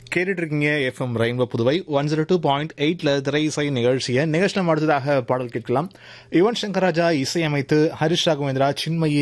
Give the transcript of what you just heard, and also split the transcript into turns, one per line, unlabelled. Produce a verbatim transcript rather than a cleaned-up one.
கேட்டுட்டு இருக்கீங்க FM rainbow Puduvai one zero two point எயிட்ல திரை இசை நிகழ்ச்சியை நிகழ்ச்சியில் அடுத்ததாக பாடல் கேட்கலாம். யுவன் சங்கர் ராஜா இசையமைத்து ஹரிஷ் ராகவேந்திரா, சின்மயி